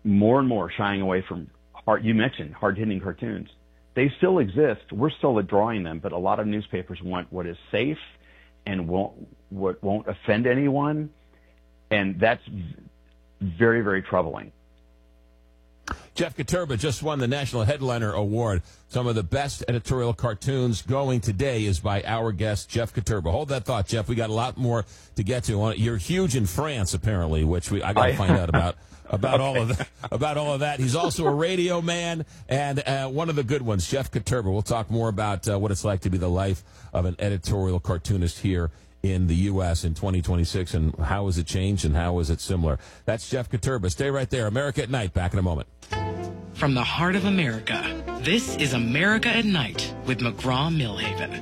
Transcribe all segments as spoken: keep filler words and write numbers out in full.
more and more shying away from hard, you mentioned hard-hitting cartoons. They still exist. We're still drawing them, but a lot of newspapers want what is safe and won't, what won't offend anyone, and that's very, very troubling. Jeff Katerba just won the National Headliner Award. Some of the best editorial cartoons going today is by our guest, Jeff Katerba. Hold that thought, Jeff. We got a lot more to get to. You're huge in France, apparently, which we I got to find out about. About okay. all of that. About all of that. He's also a radio man and uh, one of the good ones, Jeff Katerba. We'll talk more about uh, what it's like to be the life of an editorial cartoonist here in the U S in twenty twenty-six, and how has it changed and how is it similar. That's Jeff Katerba. Stay right there. America at Night. Back in a moment. From the heart of America, this is America at Night with McGraw-Millhaven.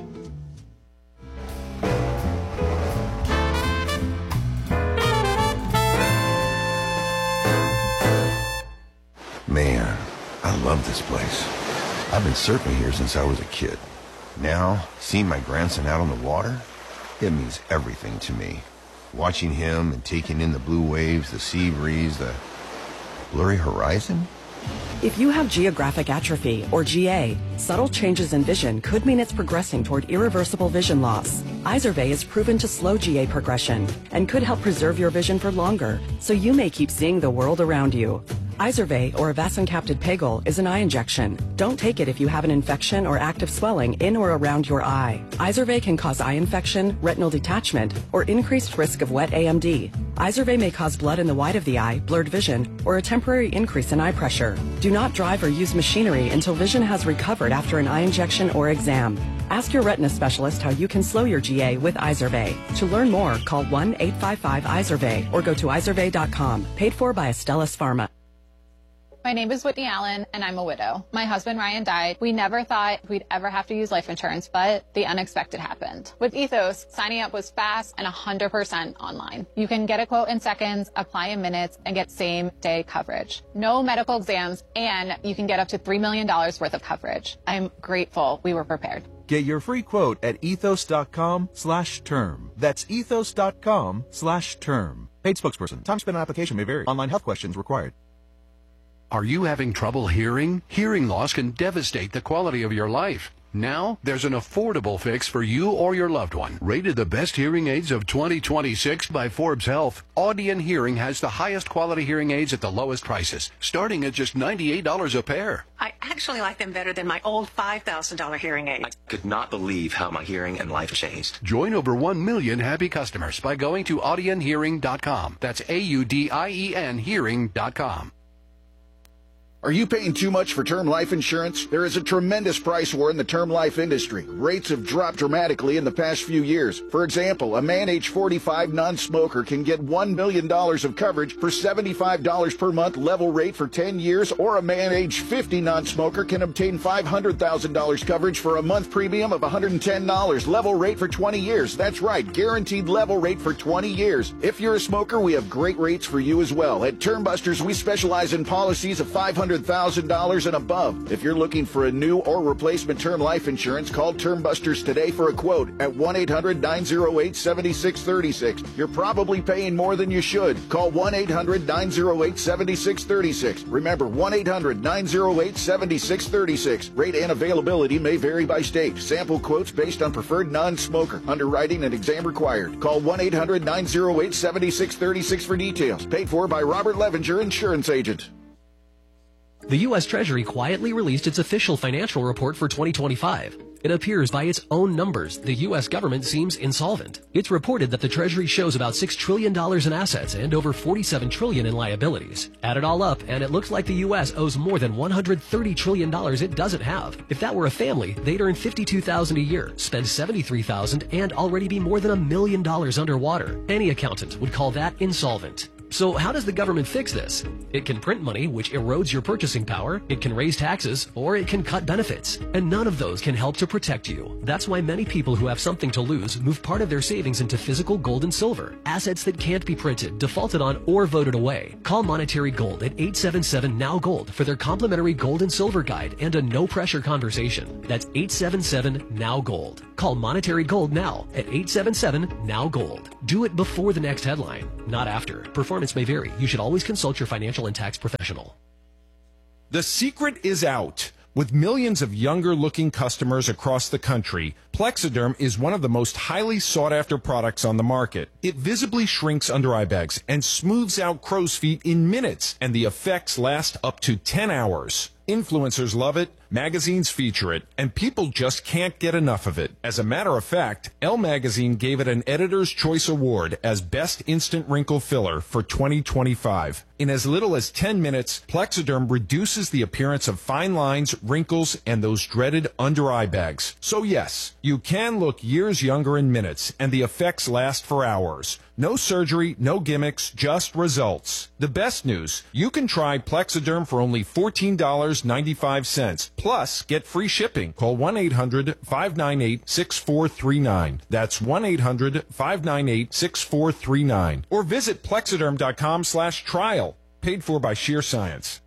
Man, I love this place. I've been surfing here since I was a kid. Now, seeing my grandson out on the water, it means everything to me. Watching him and taking in the blue waves, the sea breeze, the blurry horizon. If you have geographic atrophy, or G A, subtle changes in vision could mean it's progressing toward irreversible vision loss. Izervay is proven to slow G A progression and could help preserve your vision for longer, so you may keep seeing the world around you. Izervay, or avacincaptad pegol, is an eye injection. Don't take it if you have an infection or active swelling in or around your eye. Izervay can cause eye infection, retinal detachment, or increased risk of wet A M D. Izervay may cause blood in the white of the eye, blurred vision, or a temporary increase in eye pressure. Do not drive or use machinery until vision has recovered after an eye injection or exam. Ask your retina specialist how you can slow your G A with Izervay. To learn more, call one eight five five Izervay or go to izervay dot com. Paid for by Astellas Pharma. My name is Whitney Allen, and I'm a widow. My husband, Ryan, died. We never thought we'd ever have to use life insurance, but the unexpected happened. With Ethos, signing up was fast and one hundred percent online. You can get a quote in seconds, apply in minutes, and get same-day coverage. No medical exams, and you can get up to three million dollars worth of coverage. I'm grateful we were prepared. Get your free quote at ethos dot com slash term. That's ethos dot com slash term. Paid spokesperson. Time spent on application may vary. Online health questions required. Are you having trouble hearing? Hearing loss can devastate the quality of your life. Now, there's an affordable fix for you or your loved one. Rated the best hearing aids of twenty twenty-six by Forbes Health, Audion Hearing has the highest quality hearing aids at the lowest prices, starting at just ninety-eight dollars a pair. I actually like them better than my old five thousand dollars hearing aids. I could not believe how my hearing and life changed. Join over one million happy customers by going to audion hearing dot com. That's A U D I E N hearing dot com. Are you paying too much for term life insurance? There is a tremendous price war in the term life industry. Rates have dropped dramatically in the past few years. For example, a man age forty-five non-smoker can get one million dollars of coverage for seventy-five dollars per month level rate for ten years, or a man age fifty non-smoker can obtain five hundred thousand dollars coverage for a month premium of one hundred ten dollars level rate for twenty years. That's right, guaranteed level rate for twenty years. If you're a smoker, we have great rates for you as well. At Term Busters, we specialize in policies of five hundred thousand dollars and above. If you're looking for a new or replacement term life insurance, call Term Busters today for a quote at one eight hundred nine oh eight seven six three six. You're probably paying more than you should. Call one eight hundred nine oh eight seven six three six. Remember, one eight hundred nine oh eight seven six three six. Rate and availability may vary by state. Sample quotes based on preferred non-smoker. Underwriting and exam required. Call one eight hundred nine oh eight seven six three six for details. Paid for by Robert Levinger, insurance agent. The U S Treasury quietly released its official financial report for twenty twenty-five. It appears by its own numbers, the U S government seems insolvent. It's reported that the Treasury shows about six trillion dollars in assets and over forty-seven trillion dollars in liabilities. Add it all up, and it looks like the U S owes more than one hundred thirty trillion dollars it doesn't have. If that were a family, they'd earn fifty-two thousand dollars a year, spend seventy-three thousand dollars, and already be more than a million dollars underwater. Any accountant would call that insolvent. So how does the government fix this? It can print money, which erodes your purchasing power, it can raise taxes, or it can cut benefits. And none of those can help to protect you. That's why many people who have something to lose move part of their savings into physical gold and silver, assets that can't be printed, defaulted on, or voted away. Call Monetary Gold at eight seven seven N O W Gold for their complimentary gold and silver guide and a no-pressure conversation. That's eight seven seven N O W Gold. Call Monetary Gold now at eight seven seven N O W Gold. Do it before the next headline, not after. Performance performance may vary. You should always consult your financial and tax professional. The secret is out. With millions of younger-looking customers across the country, Plexiderm is one of the most highly sought-after products on the market. It visibly shrinks under eye bags and smooths out crow's feet in minutes, and the effects last up to ten hours. Influencers love it, magazines feature it, and people just can't get enough of it. As a matter of fact, Elle Magazine gave it an Editor's Choice Award as Best Instant Wrinkle Filler for twenty twenty-five. In as little as ten minutes, Plexiderm reduces the appearance of fine lines, wrinkles, and those dreaded under-eye bags. So yes, you can look years younger in minutes, and the effects last for hours. No surgery, no gimmicks, just results. The best news, you can try Plexiderm for only fourteen dollars and ninety-five cents. Plus, get free shipping. Call one eight hundred, five nine eight, six four three nine. That's one eight hundred, five nine eight, six four three nine. Or visit Plexiderm.com slash trial. Paid for by Sheer Science.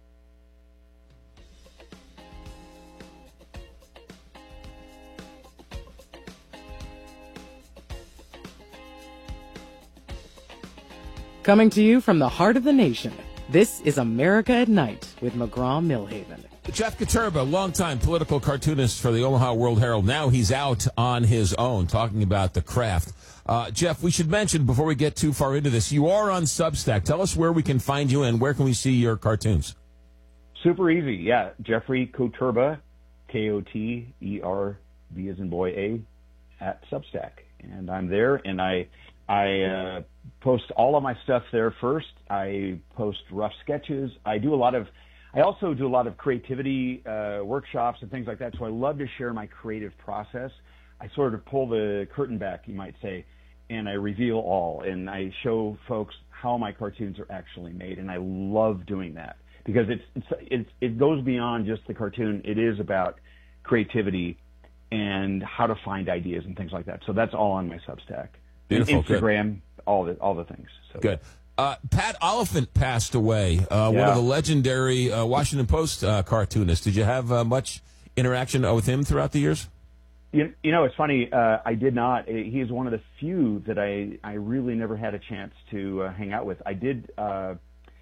Coming to you from the heart of the nation, this is America at Night with McGraw-Millhaven. Jeff Katurba, longtime political cartoonist for the Omaha World Herald. Now he's out on his own talking about the craft. Uh, Jeff, we should mention before we get too far into this, you are on Substack. Tell us where we can find you and where can we see your cartoons? Super easy. Yeah, Jeffrey Koterba, K O T E R B as in boy A, at Substack. And I'm there, and I I uh, post all of my stuff there first. I post rough sketches. I do a lot of, I also do a lot of creativity uh, workshops and things like that. So I love to share my creative process. I sort of pull the curtain back, you might say, and I reveal all. And I show folks how my cartoons are actually made. And I love doing that because it's, it's, it's it goes beyond just the cartoon. It is about creativity and how to find ideas and things like that. So that's all on my Substack. Beautiful. Instagram, Good. all the all the things. So. Good. Uh, Pat Oliphant passed away, uh, yeah. one of the legendary uh, Washington Post uh, cartoonists. Did you have uh, much interaction with him throughout the years? You, you know, it's funny. Uh, I did not. He is one of the few that I, I really never had a chance to uh, hang out with. I did uh,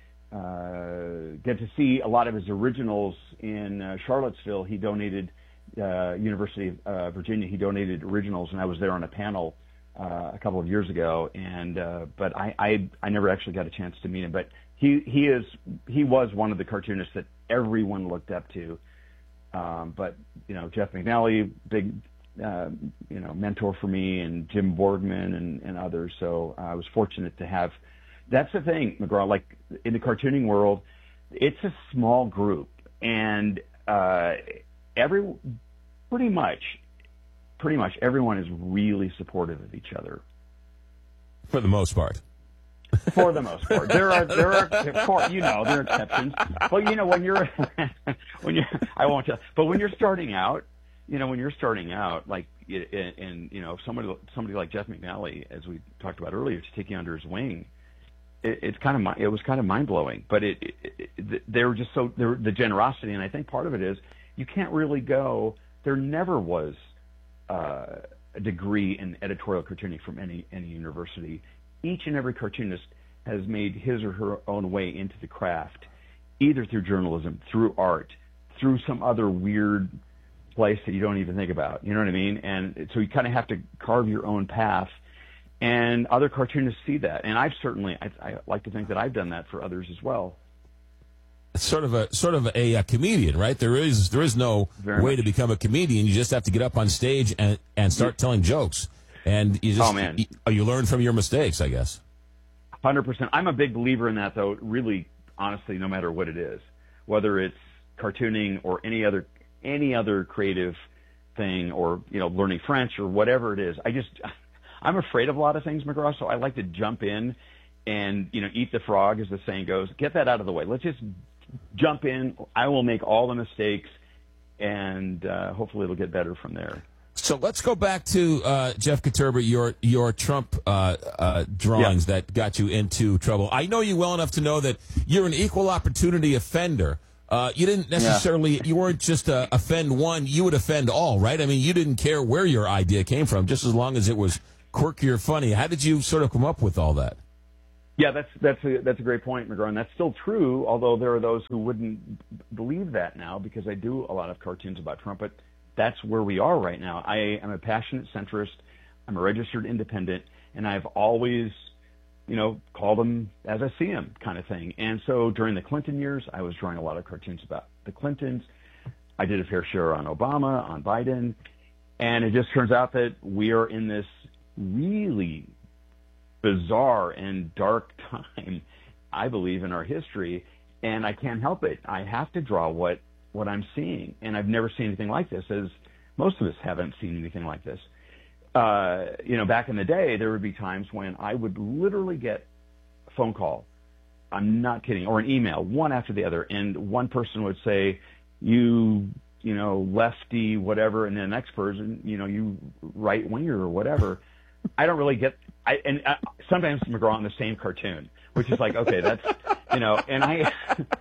uh, get to see a lot of his originals in uh, Charlottesville. He donated, uh, University of uh, Virginia, he donated originals, and I was there on a panel Uh, a couple of years ago, and uh, but I, I I never actually got a chance to meet him. But he he is he was one of the cartoonists that everyone looked up to. Um, but you know, Jeff McNally, big uh, you know mentor for me, and Jim Borgman and, and others. So I was fortunate to have. That's the thing, McGraw. Like in the cartooning world, it's a small group, and uh, every pretty much. Pretty much everyone is really supportive of each other. For the most part. For the most part, there are there are of course, you know there are exceptions. But you know when you're when you I won't tell. But when you're starting out, you know when you're starting out, like and you know somebody somebody like Jeff McNally, as we talked about earlier, to take you under his wing, it, it's kind of it was kind of mind blowing. But it, it, it they were just so the generosity, and I think part of it is you can't really go. There never was. Uh, a degree in editorial cartooning from any any university. Each and every cartoonist has made his or her own way into the craft, either through journalism, through art, through some other weird place that you don't even think about. You know what I mean? And so you kind of have to carve your own path. And other cartoonists see that, and I've certainly I, I like to think that I've done that for others as well. It's sort of a sort of a, a comedian, right? There is there is no Very way much. to become a comedian. You just have to get up on stage and, and start telling jokes, and you just Oh, man. You, you learn from your mistakes, I guess. one hundred percent. I'm a big believer in that, though. Really, honestly, no matter what it is, whether it's cartooning or any other any other creative thing, or you know, learning French or whatever it is, I just I'm afraid of a lot of things, McGraw. So I like to jump in and you know, eat the frog, as the saying goes. Get that out of the way. Let's just jump in. I will make all the mistakes, and uh, hopefully it'll get better from there. So let's go back to uh, Jeff Katurba, your your Trump uh, uh, drawings Yeah. that got you into trouble. I know you well enough to know that you're an equal opportunity offender. Uh, you didn't necessarily, you weren't just uh, offend one, you would offend all, right? I mean, you didn't care where your idea came from, just as long as it was quirky or funny. How did you sort of come up with all that? Yeah, that's that's a that's a great point, McGraw, and that's still true. Although there are those who wouldn't believe that now, because I do a lot of cartoons about Trump. But that's where we are right now. I am a passionate centrist. I'm a registered independent, and I've always, you know, called them as I see them, kind of thing. And so during the Clinton years, I was drawing a lot of cartoons about the Clintons. I did a fair share on Obama, on Biden, and it just turns out that we are in this really bizarre and dark time, I believe, in our history, and I can't help it. I have to draw what, what I'm seeing, and I've never seen anything like this, as most of us haven't seen anything like this. Uh, you know, back in the day, there would be times when I would literally get a phone call, I'm not kidding, or an email, one after the other, and one person would say, you, you know, lefty, whatever, and then the next person, you know, you right-winger or whatever. I don't really get, I, and uh, sometimes McGraw on the same cartoon, which is like, okay, that's, you know, and I,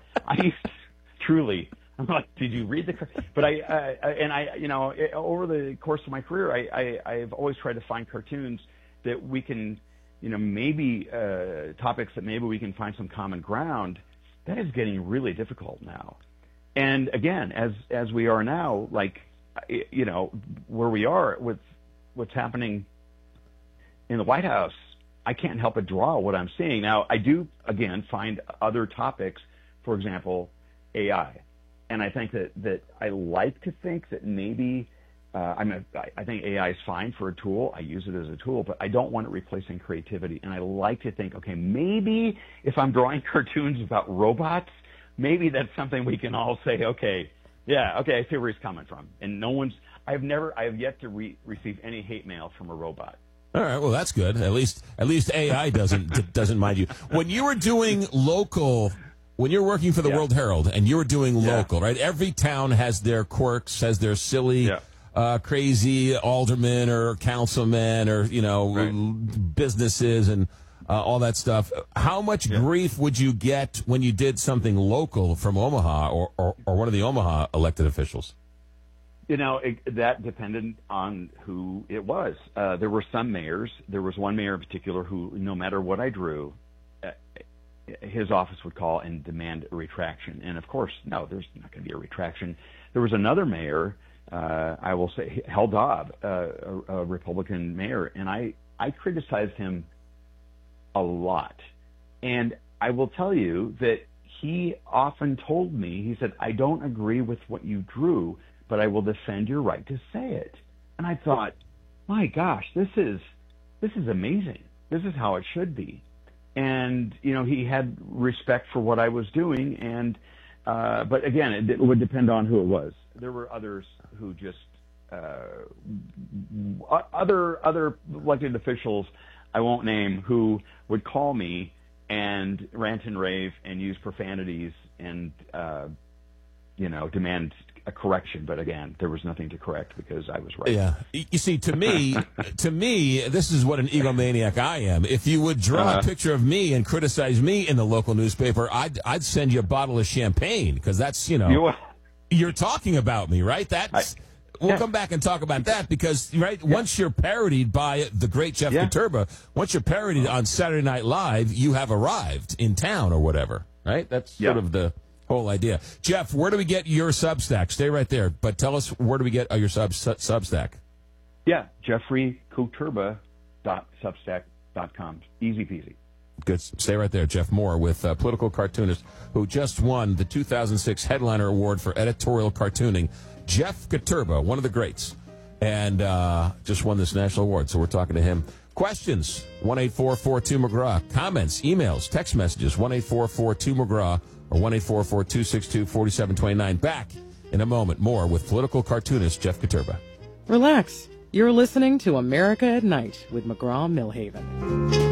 I truly, I'm like, did you read the, but I, uh, and I, you know, it, over the course of my career, I, I, I've always tried to find cartoons that we can, you know, maybe uh, topics that maybe we can find some common ground. That is getting really difficult now. And again, as, as we are now, like, you know, where we are with what's happening in the White House, I can't help but draw what I'm seeing. Now, I do, again, find other topics, for example, A I. And I think that, that I like to think that maybe, uh, I'm a, I think A I is fine for a tool. I use it as a tool, but I don't want it replacing creativity. And I like to think, okay, maybe if I'm drawing cartoons about robots, maybe that's something we can all say, okay, yeah, okay, I see where he's coming from. And no one's, I've never, I have yet to re- receive any hate mail from a robot. All right, well, that's good. At least, at least A I doesn't doesn't mind you. When you were doing local, when you're working for the yeah. World Herald and you were doing local, yeah. right? Every town has their quirks, has their silly, yeah. uh, crazy aldermen or councilmen or you know right. businesses and uh, all that stuff. How much yeah. grief would you get when you did something local from Omaha or or, or one of the Omaha elected officials? You know, it, that depended on who it was. Uh, there were some mayors. There was one mayor in particular who, no matter what I drew, uh, his office would call and demand a retraction. And, of course, no, there's not going to be a retraction. There was another mayor, uh, I will say, Hal Dobb, uh, a, a Republican mayor, and I, I criticized him a lot. And I will tell you that he often told me, he said, I don't agree with what you drew, but I will defend your right to say it. And I thought, my gosh, this is this is amazing. This is how it should be. And, you know, he had respect for what I was doing. And uh, but again, it, it would depend on who it was. There were others who just, uh, other, other elected officials, I won't name, who would call me and rant and rave and use profanities and, uh, you know, demand a correction, but again, there was nothing to correct because I was right. Yeah. You see, to me, to me, this is what an egomaniac I am. If you would draw uh-huh. a picture of me and criticize me in the local newspaper, I'd, I'd send you a bottle of champagne because that's, you know, you, uh, you're talking about me, right? That's, I, we'll yeah. come back and talk about that because, right, yeah. once you're parodied by the great Jeff yeah. Katurba, once you're parodied on Saturday Night Live, you have arrived in town or whatever, right? That's yeah. sort of the whole idea. Jeff, where do we get your Substack? Stay right there, but tell us, where do we get uh, your sub, sub Substack? Yeah, jeffrey katurba dot substack dot com. Easy peasy. Good. Stay right there. Jeff Moore with uh, political cartoonist who just won the two thousand six Headliner Award for editorial cartooning. Jeff Katurba, one of the greats, and uh, just won this national award, so we're talking to him. Questions, one eight four four two McGraw. Comments, emails, text messages, one eight four four two McGraw. Or one eight four four two six two four seven two nine. Back in a moment. More with political cartoonist Jeff Katurba. Relax. You're listening to America at Night with McGraw Millhaven.